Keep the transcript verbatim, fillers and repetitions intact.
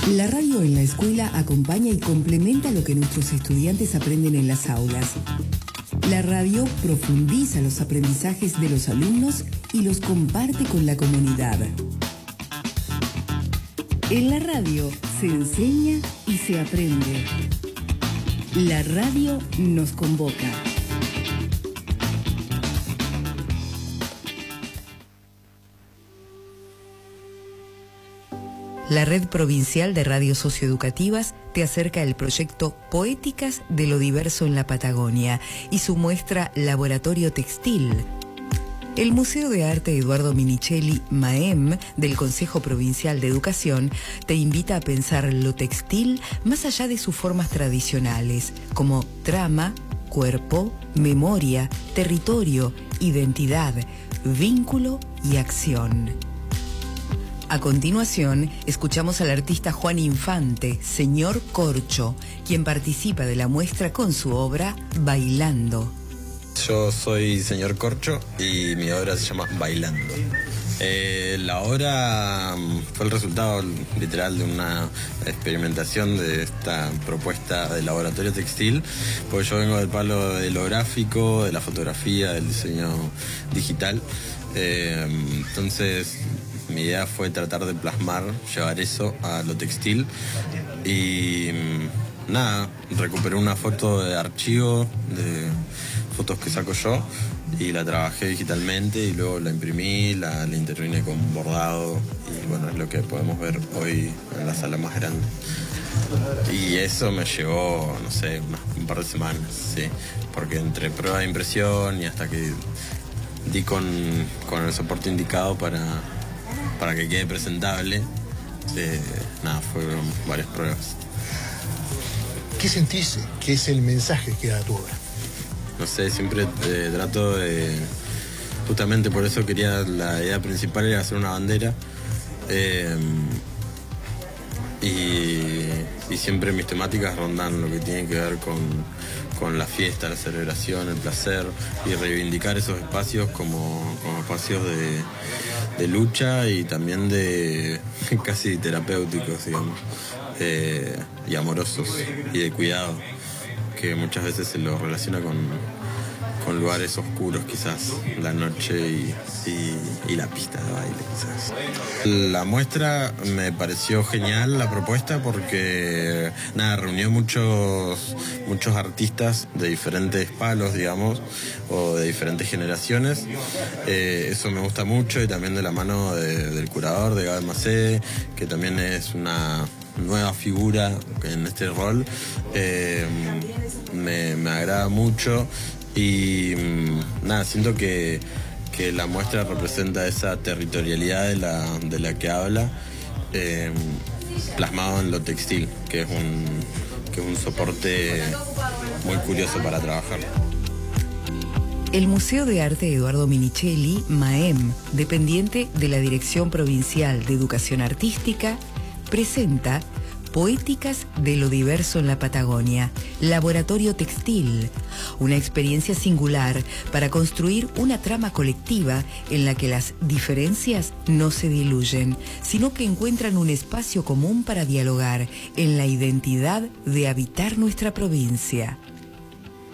La radio en la escuela acompaña y complementa lo que nuestros estudiantes aprenden en las aulas. La radio profundiza los aprendizajes de los alumnos y los comparte con la comunidad. En la radio se enseña y se aprende. La radio nos convoca. La Red Provincial de Radios Socioeducativas te acerca el proyecto Poéticas de lo Diverso en la Patagonia y su muestra Laboratorio Textil. El Museo de Arte Eduardo Minichelli, MAEM, del Consejo Provincial de Educación, te invita a pensar lo textil más allá de sus formas tradicionales, como trama, cuerpo, memoria, territorio, identidad, vínculo y acción. A continuación, escuchamos al artista Juan Infante, Señor Corcho, quien participa de la muestra con su obra Bailando. Yo soy Señor Corcho y mi obra se llama Bailando. Eh, la obra fue el resultado literal de una experimentación de esta propuesta de laboratorio textil, porque yo vengo del palo de lo gráfico, de la fotografía, del diseño digital. Eh, entonces mi idea fue tratar de plasmar, llevar eso a lo textil y nada, recuperé una foto de archivo de fotos que saco yo y la trabajé digitalmente y luego la imprimí, la, la intervine con bordado y bueno, es lo que podemos ver hoy en la sala más grande. Y eso me llevó, no sé, unas, un par de semanas, sí, porque entre prueba de impresión y hasta que di con, con el soporte indicado para, para que quede presentable, eh, nada, fueron varias pruebas. ¿Qué sentís que es el mensaje que da tu obra? No sé, siempre eh, trato de... Justamente por eso quería, la idea principal era hacer una bandera. Eh, y, y siempre mis temáticas rondan lo que tiene que ver con, con la fiesta, la celebración, el placer y reivindicar esos espacios como, como espacios de, de lucha y también de casi terapéuticos, digamos, eh, y amorosos y de cuidado, que muchas veces se lo relaciona con, con lugares oscuros, quizás, la noche y, y, y la pista de baile, quizás. La muestra me pareció genial, la propuesta, porque nada, reunió muchos, muchos artistas de diferentes palos, digamos, o de diferentes generaciones. Eh, eso me gusta mucho, y también de la mano de, del curador, de Gabe Macé, que también es una nueva figura en este rol. Eh, me, me agrada mucho y nada, siento que, que la muestra representa esa territorialidad de la, de la que habla, eh, plasmado en lo textil, que es un, que es un soporte muy curioso para trabajar. El Museo de Arte Eduardo Minichelli, MAEM, dependiente de la Dirección Provincial de Educación Artística, presenta Poéticas de lo Diverso en la Patagonia, Laboratorio Textil, una experiencia singular para construir una trama colectiva en la que las diferencias no se diluyen, sino que encuentran un espacio común para dialogar en la identidad de habitar nuestra provincia.